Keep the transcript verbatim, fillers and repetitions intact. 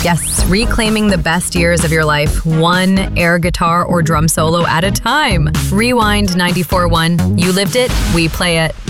Yes, reclaiming the best years of your life, one air guitar or drum solo at a time. Rewind ninety-four point one. You lived it, we play it.